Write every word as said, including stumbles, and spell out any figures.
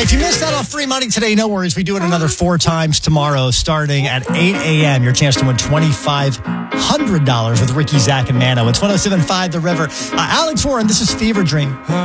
Hey, if you missed out on free money today, no worries. We do it another four times tomorrow starting at eight a.m. Your chance to win twenty-five hundred dollars with Ricky, Zach, and Mano. It's one oh seven point five The River. Uh, Alex Warren, this is Fever Dream.